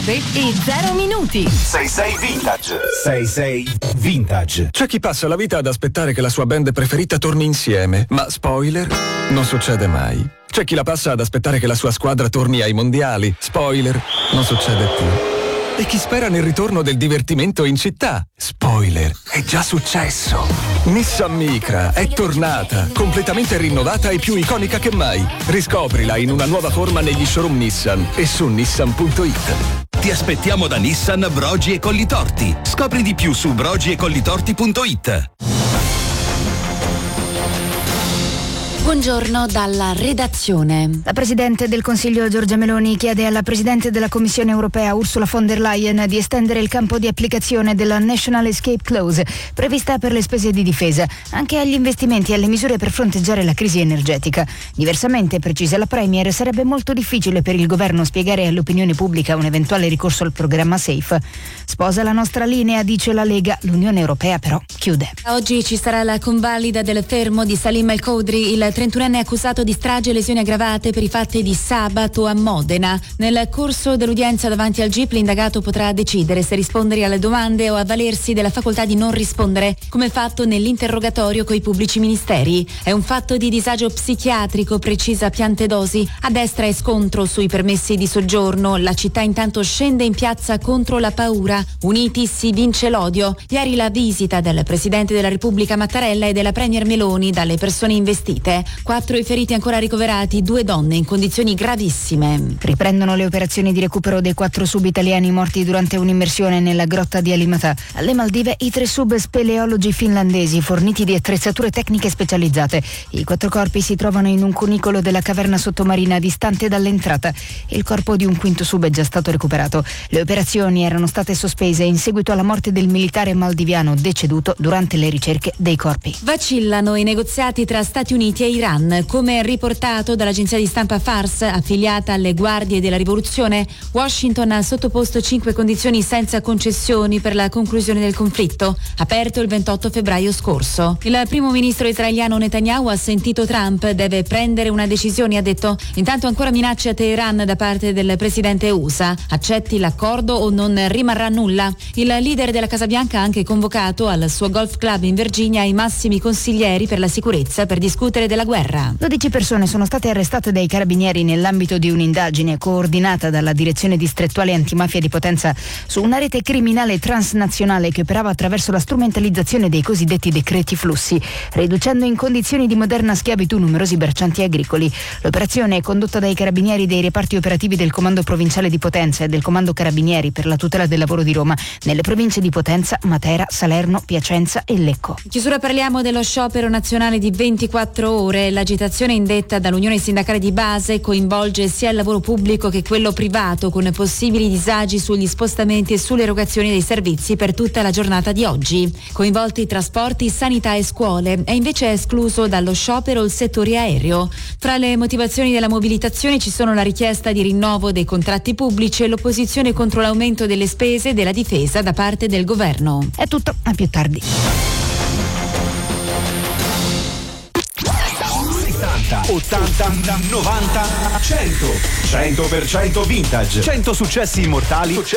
seconde e 0 minuti. 66 Vintage. 66 Vintage. C'è chi passa la vita ad aspettare che la sua band preferita torni insieme, ma spoiler, non succede mai. C'è chi la passa ad aspettare che la sua squadra torni ai mondiali, spoiler, non succede più. E chi spera nel ritorno del divertimento in città, spoiler, è già successo. Nissan Micra è tornata, completamente rinnovata e più iconica che mai. Riscoprila in una nuova forma negli showroom Nissan e su nissan.it. Ti aspettiamo da Nissan Brogi e Collitorti. Scopri di più su brogiecollitorti.it. Buongiorno dalla redazione. La Presidente del Consiglio Giorgia Meloni chiede alla Presidente della Commissione Europea Ursula von der Leyen di estendere il campo di applicazione della National Escape Clause prevista per le spese di difesa anche agli investimenti e alle misure per fronteggiare la crisi energetica. Diversamente, precisa la Premier, sarebbe molto difficile per il governo spiegare all'opinione pubblica un eventuale ricorso al programma SAFE. Sposa la nostra linea, dice la Lega, l'Unione Europea però chiude. Oggi ci sarà la convalida del fermo di Salim El Khodri, il 31enne accusato di strage e lesioni aggravate per i fatti di sabato a Modena. Nel corso dell'udienza davanti al GIP l'indagato potrà decidere se rispondere alle domande o avvalersi della facoltà di non rispondere, come fatto nell'interrogatorio coi pubblici ministeri. È un fatto di disagio psichiatrico, precisa Piantedosi. A destra è scontro sui permessi di soggiorno. La città intanto scende in piazza contro la paura. Uniti si vince l'odio. Ieri la visita del Presidente della Repubblica Mattarella e della Premier Meloni dalle persone investite. 4 i feriti ancora ricoverati, 2 donne in condizioni gravissime. Riprendono le operazioni di recupero dei 4 sub-italiani morti durante un'immersione nella grotta di Alimatà. Alle Maldive i 3 sub-speleologi finlandesi forniti di attrezzature tecniche specializzate. I 4 corpi si trovano in un cunicolo della caverna sottomarina distante dall'entrata. Il corpo di un quinto sub è già stato recuperato. Le operazioni erano state sospese in seguito alla morte del militare maldiviano deceduto durante le ricerche dei corpi. Vacillano i negoziati tra Stati Uniti e Iran. Come riportato dall'agenzia di stampa Fars, affiliata alle Guardie della Rivoluzione, Washington ha sottoposto 5 condizioni senza concessioni per la conclusione del conflitto, aperto il 28 febbraio scorso. Il primo ministro israeliano Netanyahu ha sentito Trump, deve prendere una decisione, ha detto. Intanto ancora minacce a Teheran da parte del presidente USA. Accetti l'accordo o non rimarrà nulla. Il leader della Casa Bianca ha anche convocato al suo golf club in Virginia i massimi consiglieri per la sicurezza per discutere della guerra. 12 persone sono state arrestate dai carabinieri nell'ambito di un'indagine coordinata dalla Direzione Distrettuale Antimafia di Potenza su una rete criminale transnazionale che operava attraverso la strumentalizzazione dei cosiddetti decreti flussi, riducendo in condizioni di moderna schiavitù numerosi braccianti agricoli. L'operazione è condotta dai carabinieri dei reparti operativi del Comando Provinciale di Potenza e del Comando Carabinieri per la tutela del lavoro di Roma, nelle province di Potenza, Matera, Salerno, Piacenza e Lecco. In chiusura parliamo dello sciopero nazionale di 24 ore. L'agitazione indetta dall'Unione Sindacale di Base coinvolge sia il lavoro pubblico che quello privato, con possibili disagi sugli spostamenti e sulle erogazioni dei servizi per tutta la giornata di oggi. Coinvolti trasporti, sanità e scuole. È invece escluso dallo sciopero il settore aereo. Tra le motivazioni della mobilitazione ci sono la richiesta di rinnovo dei contratti pubblici e l'opposizione contro l'aumento delle spese della difesa da parte del governo. È tutto, a più tardi. 80, 90, 100. 100% vintage. 100 successi immortali